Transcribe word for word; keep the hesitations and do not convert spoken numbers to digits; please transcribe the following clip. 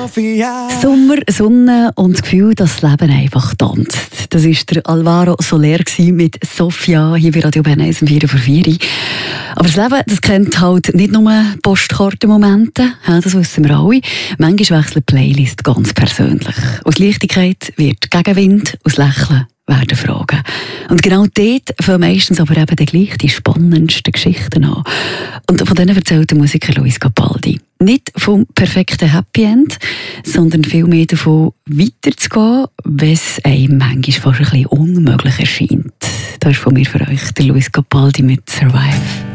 Sommer, Sonne und das Gefühl, dass das Leben einfach tanzt. Das war der Alvaro Soler mit Sofia hier bei Radio Bern eins um vier vor vier. Aber das Leben, das kennt halt nicht nur Postkartenmomente, das wissen wir alle. Manchmal wechselt die Playlist ganz persönlich. Aus Leichtigkeit wird Gegenwind, aus Lächeln werden Fragen. Und genau dort fangen meistens aber eben dann gleich die spannendsten Geschichten an. Und von denen erzählt der Musiker Luis Capaldi. Nicht vom perfekten Happy End, sondern vielmehr davon, weiterzugehen, wenn es einem manchmal fast ein bisschen unmöglich erscheint. Das ist von mir für euch der Luis Capaldi mit Survive.